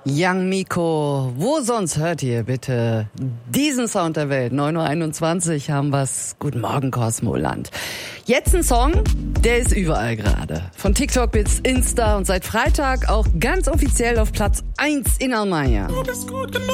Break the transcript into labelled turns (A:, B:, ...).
A: Young Miko, wo sonst hört ihr bitte diesen Sound der Welt? 9.21 Uhr haben wir's. Guten Morgen, Kosmoland. Jetzt ein Song, der ist überall gerade. Von TikTok bis Insta und seit Freitag auch ganz offiziell auf Platz 1 in Almania.
B: Du bist gut genug.